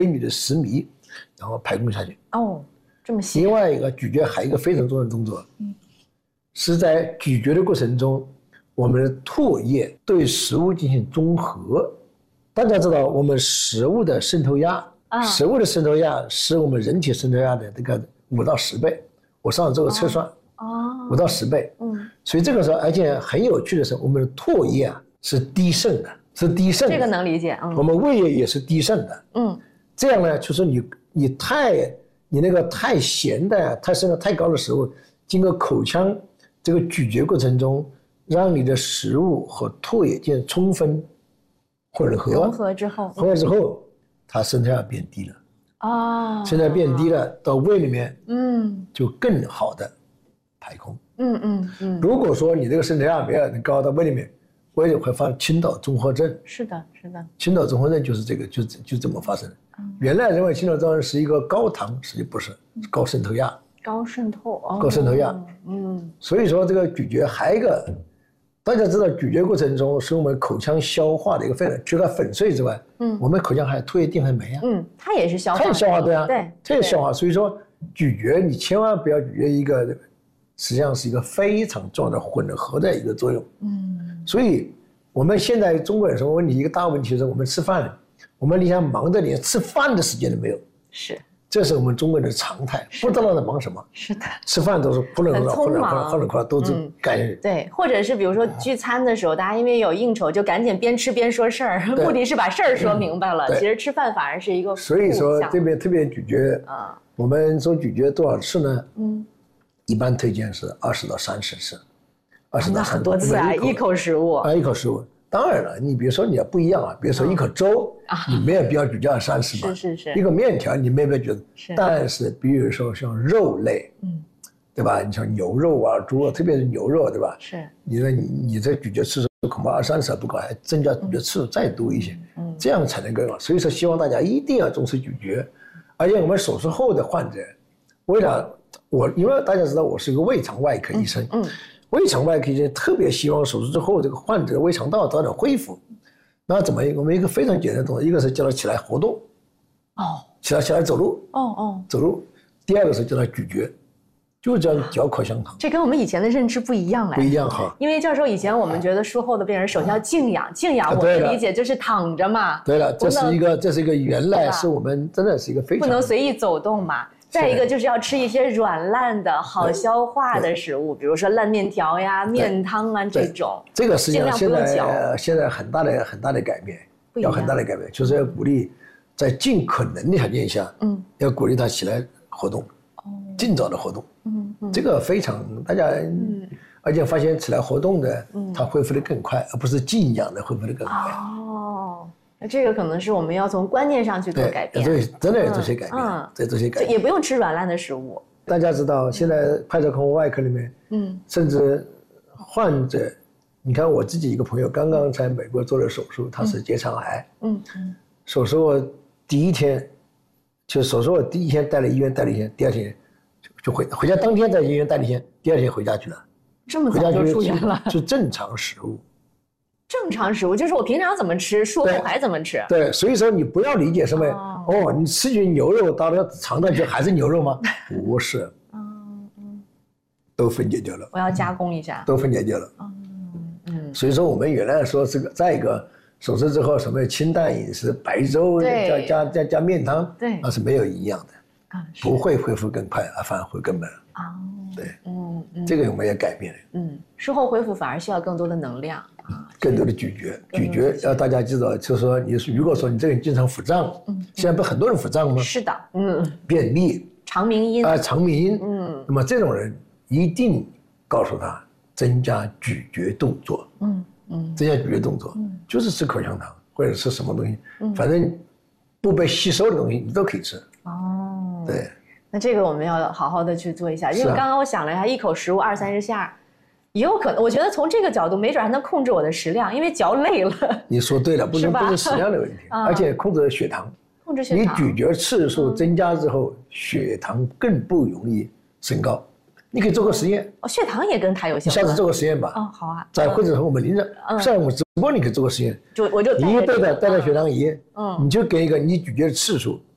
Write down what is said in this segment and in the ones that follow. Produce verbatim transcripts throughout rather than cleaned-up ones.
你的食糜，然后排空下去。 哦，这么细。 另外一个咀嚼还有一个非常重要的动作，嗯，是在咀嚼的过程中，我们的唾液对食物进行中和。大家知道，我们食物的渗透压，啊、食物的渗透压是我们人体渗透压的这个五到十倍。我上次做过测算，哦，五到十倍。嗯，所以这个时候，而且很有趣的是，我们的唾液啊是低渗的，是低渗的。 这个能理解。嗯， 我们胃液也是低渗的。嗯，这样呢，就是你你太你那个太咸的、太渗透太高的食物，经过口腔这个咀嚼过程中，让你的食物和唾液进行充分混合， 融合之后， 混合之后，它渗透压变低了。哦，渗透压变低了，到胃里面，嗯，就更好的排空。嗯嗯嗯。如果说你这个渗透压没有高，到胃里面，胃里会发生倾倒综合症。 是的，是的。 倾倒综合症就是这个，就就这么发生的。嗯、原来认为倾倒综合症是一个高糖，实际不是，是高渗透压。 高渗透，哦、 高渗透压。嗯。所以说这个咀嚼还有一个。大家知道，咀嚼过程中是我们口腔消化的一个非常，除了粉碎之外，嗯，我们口腔还有唾液、淀粉酶啊， 嗯，它也是消化， 它也消化，对啊， 对， 它也消化。所以说，咀嚼你千万不要咀嚼一个，实际上是一个非常重要的混合的一个作用。嗯，所以我们现在中国人什么问题？一个大问题是我们吃饭，我们你想忙着连吃饭的时间都没有， 是。 这是我们中国人的常态，不知道在忙什么。 是的， 吃饭都是扑棱扑棱、扑棱扑棱、扑棱扑棱，都是干预。 对，或者是比如说聚餐的时候，大家因为有应酬，就赶紧边吃边说事儿，目的是把事儿说明白了。其实吃饭反而是一个。 所以说这边特别咀嚼啊，我们说咀嚼多少次呢？嗯，一般推荐是二十到三十次，二十到很多次啊，一口食物啊，一口食物。当然了，你比如说你要不一样啊，比如说一口粥，你没有必要咀嚼二三十嘛。 是是是。 一个面条你没有必要咀嚼。是。但是比如说像肉类，嗯，对吧？你像牛肉啊、猪肉，特别是牛肉，对吧？ 是。 你说你你这咀嚼次数恐怕二三十不够，还增加咀嚼次数再多一些，嗯，这样才能够。所以说，希望大家一定要重视咀嚼，而且我们手术后的患者，为了我，因为大家知道我是一个胃肠外科医生，嗯。嗯胃肠外科医生特别希望手术之后这个患者的胃肠道早点恢复，那怎么？我们一个非常简单的动作，一个是叫他起来活动，哦，起来起来走路，哦哦，走路；第二个是叫他咀嚼，就叫嚼口香糖。 这跟我们以前的认知不一样哎， 不一样哈。 因为教授以前我们觉得术后的病人首先要静养，静养我的理解就是躺着嘛。 对了，这是一个这是一个原来是我们真的是一个非常不能随意走动嘛。再一个就是要吃一些软烂的好消化的食物，比如说烂面条呀、面汤啊这种。 这个实际上现在现在很大的很大的改变，要很大的改变，就是要鼓励在尽可能的条件下，嗯，要鼓励他起来活动，哦，尽早的活动，嗯嗯，这个非常大家，嗯，而且发现起来活动的，嗯，他恢复的更快，而不是静养的恢复的更快。哦。 那这个可能是我们要从观念上去做改变， 对，真的有这些改变，嗯，在这些改变， 也不用吃软烂的食物。 大家知道，现在派照康复外科里面，嗯，甚至患者，你看我自己一个朋友刚刚在美国做了手术，他是结肠癌，嗯嗯，手术我第一天，就手术我第一天带了医院待了一天，第二天就回回家，当天在医院待了一天，第二天回家去了， 这么早就出院了， 就正常食物。 正常食物就是我平常怎么吃，术后还怎么吃。 对，所以说你不要理解什么 哦, 哦，你吃进牛肉到了肠道去还是牛肉吗？不是，嗯嗯，都分解掉了。 我要加工一下。 都分解掉了。嗯嗯。所以说我们原来说这个，再一个手术之后什么清淡饮食、白粥加加加加面汤，对，那是没有营养的，啊，不会恢复更快，而反而会更慢。哦，对，嗯嗯，这个我们也改变了。 嗯，术后恢复反而需要更多的能量。 更多的咀嚼，咀嚼要大家记住，就是说，你如果说你这个人经常腹胀，嗯，现在不很多人腹胀吗？ 是的，嗯， 便秘、 肠鸣音啊，肠鸣音，嗯，那么这种人一定告诉他增加咀嚼动作，嗯嗯，增加咀嚼动作，嗯，就是吃口香糖或者吃什么东西，嗯，反正不被吸收的东西你都可以吃。哦，对， 那这个我们要好好的去做一下，因为刚刚我想了一下，一口食物二三十下。也有可能，我觉得从这个角度，没准还能控制我的食量，因为嚼累了。 你说对了，不是不是食量的问题，而且控制血糖。 控制血糖。 你咀嚼次数增加之后，血糖更不容易升高。你可以做个实验。 哦，血糖也跟它有相关。 下次做个实验吧。 哦，好啊。 在或者和我们临着，上我们直播你可以做个实验。 就我就你带着带着血糖仪，嗯，你就给一个你咀嚼的次数，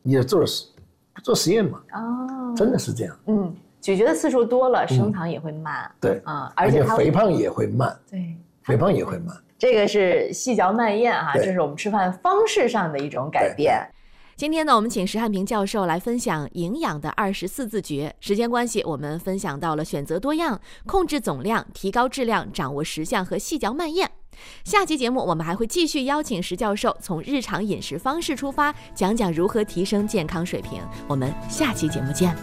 你也做实做实验嘛。 哦， 真的是这样。 嗯，咀嚼的次数多了，升糖也会慢。 嗯、对啊、嗯， 而且肥胖也会慢。 对， 肥胖也会慢。 这个是细嚼慢咽哈、啊，这是我们吃饭方式上的一种改变。 今天呢，我们请石汉平教授来分享营养的二十四字诀。时间关系，我们分享到了选择多样、控制总量、提高质量、掌握实相和细嚼慢咽。下期节目我们还会继续邀请石教授从日常饮食方式出发，讲讲如何提升健康水平。我们下期节目见。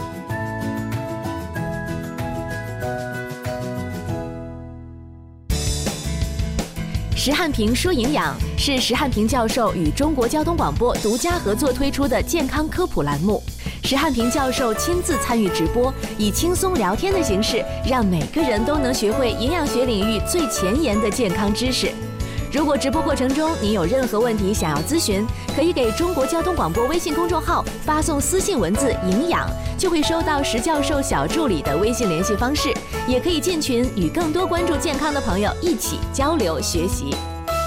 石汉平说营养是石汉平教授与中国交通广播独家合作推出的健康科普栏目。石汉平教授亲自参与直播，以轻松聊天的形式，让每个人都能学会营养学领域最前沿的健康知识。如果直播过程中您有任何问题想要咨询，可以给中国交通广播微信公众号发送私信文字营养，就会收到石教授小助理的微信联系方式，也可以进群与更多关注健康的朋友一起交流学习。